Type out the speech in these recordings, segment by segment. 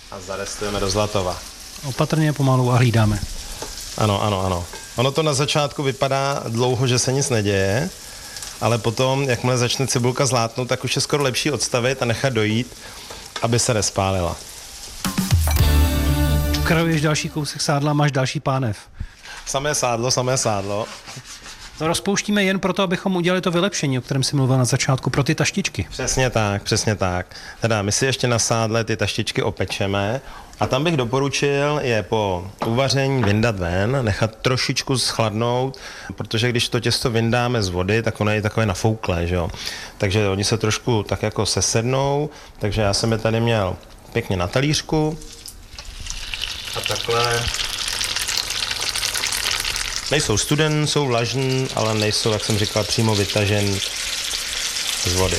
A zarestujeme do Zlatova. Opatrně, pomalu a hlídáme. Ano. Ono to na začátku vypadá dlouho, že se nic neděje, ale potom, jakmile začne cibulka zlátnout, tak už je skoro lepší odstavit a nechat dojít, aby se nespálila. Krajuješ další kousek sádla, máš další pánev. Samé sádlo. To rozpouštíme jen proto, abychom udělali to vylepšení, o kterém jsi mluvil na začátku, pro ty taštičky. Přesně tak. Teda my si ještě na sádle ty taštičky opečeme a tam bych doporučil je po uvaření vyndat ven, nechat trošičku schladnout, protože když to těsto vyndáme z vody, tak ono je takové nafouklé, že jo. Takže oni se trošku tak jako sesednou, takže já jsem je tady měl pěkně na talířku a takhle. Nejsou studen, jsou vlažní, ale nejsou, jak jsem říkal, přímo vytažen z vody.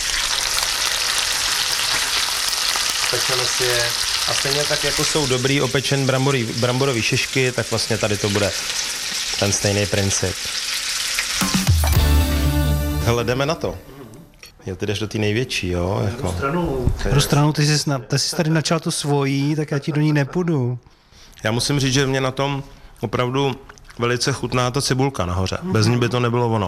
Pečeme si je a stejně tak, jako jsou dobrý opečen bramborový šišky, tak vlastně tady to bude ten stejný princip. Hele, jdeme na to. Jo, ty jdeš do té největší, jo? Jako. Druhou stranu, ty jsi tady načal tu svojí, tak já ti do ní nepůjdu. Já musím říct, že mě na tom opravdu velice chutná ta cibulka nahoře. Bez ní by to nebylo ono.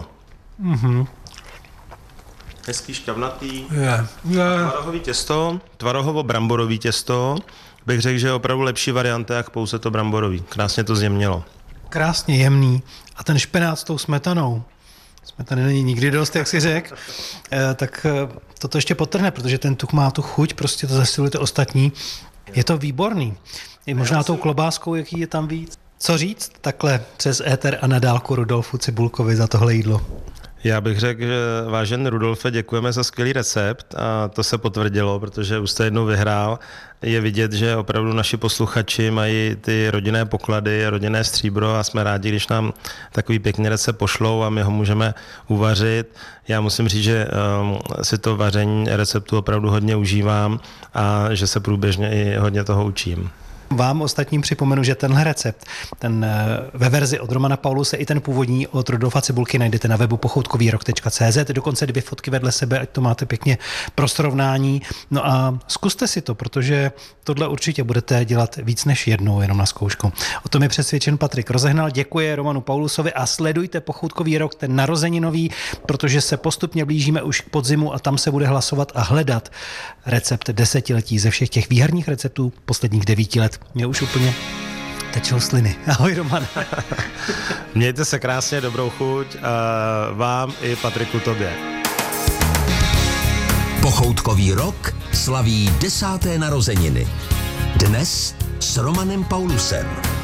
Hezký šťavnatý. Tvarohový těsto, tvarohovo-bramborový těsto. Bych řekl, že je opravdu lepší varianta, jak pouze to bramborový. Krásně to zjemnilo. Krásně jemný. A ten špenát s tou smetanou. Smetany není nikdy dost, jak si řekl. Tak toto ještě podtrhne, protože ten tuk má tu chuť, prostě to zasiluje to ostatní. Je to výborný. I možná tou klobáskou, jaký je tam víc. Co říct takhle přes éter a na dálku Rudolfu Cibulkovi za tohle jídlo? Já bych řekl, že vážený Rudolfe, děkujeme za skvělý recept a to se potvrdilo, protože už jste jednou vyhrál. Je vidět, že opravdu naši posluchači mají ty rodinné poklady, rodinné stříbro a jsme rádi, když nám takový pěkný recept pošlou a my ho můžeme uvařit. Já musím říct, že si to vaření receptu opravdu hodně užívám a že se průběžně i hodně toho učím. Vám ostatním připomenu, že tenhle recept, ten ve verzi od Romana Pauluse i ten původní od Rudolfa Cibulky najdete na webu pochoutkovýrok.cz, dokonce 2 fotky vedle sebe, ať to máte pěkně pro srovnání. No a zkuste si to, protože tohle určitě budete dělat víc než jednou jenom na zkoušku. O tom je přesvědčen Patrik Rozehnal, děkuje Romanu Paulusovi a sledujte Pochoutkový rok, ten narozeninový, protože se postupně blížíme už k podzimu a tam se bude hlasovat a hledat recept desetiletí ze všech těch výherních receptů posledních 9 let. Mě už úplně tečou sliny. Ahoj, Roman. Mějte se krásně, dobrou chuť vám i Patriku tobě. Pochoutkový rok slaví 10. narozeniny. Dnes s Romanem Paulusem.